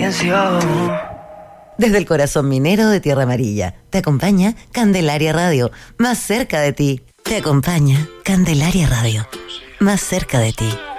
silencio. Desde el corazón minero de Tierra Amarilla, te acompaña Candelaria Radio, más cerca de ti. Te acompaña Candelaria Radio, más cerca de ti.